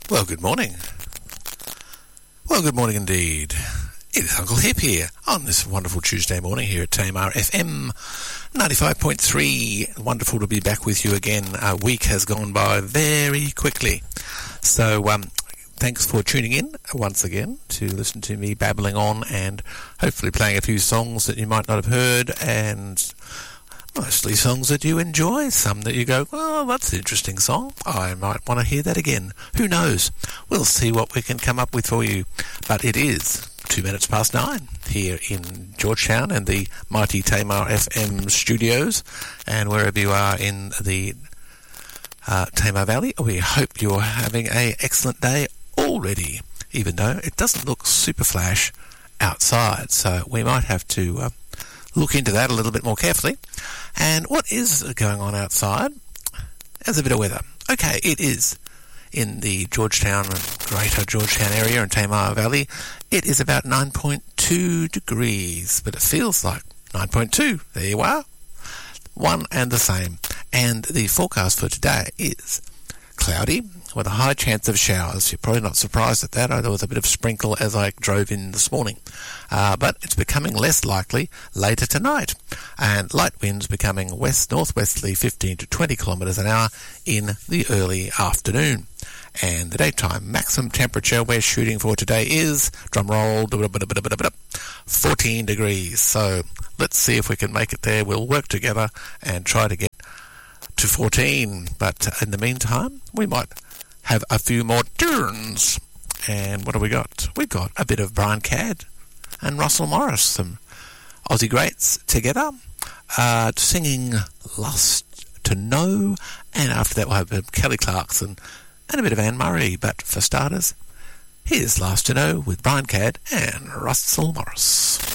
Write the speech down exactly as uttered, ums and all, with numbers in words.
Well, good morning. Well, good morning indeed. It is Uncle Hip here on this wonderful Tuesday morning here at Tamar F M ninety-five point three. Wonderful to be back with you again. A week has gone by very quickly. So, um, thanks for tuning in once again to listen to me babbling on and hopefully playing a few songs that you might not have heard, and mostly songs that you enjoy, some that you go, well, that's an interesting song. I might want to hear that again. Who knows? We'll see what we can come up with for you. But it is two minutes past nine here in Georgetown and the mighty Tamar F M studios, and wherever you are in the uh, Tamar Valley, we hope you're having an excellent day already, even though it doesn't look super flash outside. So we might have to Uh, look into that a little bit more carefully. And what is going on outside? As a bit of weather. Okay, it is in the Georgetown and Greater Georgetown area and Tamar Valley. It is about nine point two degrees, but it feels like nine point two. There you are. One and the same. And the forecast for today is cloudy with a high chance of showers. You're probably not surprised at that. There was a bit of sprinkle as I drove in this morning. Uh, but it's becoming less likely later tonight. And light winds becoming west-northwesterly fifteen to twenty kilometres an hour in the early afternoon. And the daytime maximum temperature we're shooting for today is, drum roll, fourteen degrees. So let's see if we can make it there. We'll work together and try to get to fourteen. But in the meantime, we might have a few more turns. And what have we got? We've got a bit of Brian Cadd and Russell Morris, some Aussie greats together, uh, singing Lost to Know. And after that, we'll have a bit of Kelly Clarkson and a bit of Anne Murray. But for starters, here's Lost to Know with Brian Cadd and Russell Morris.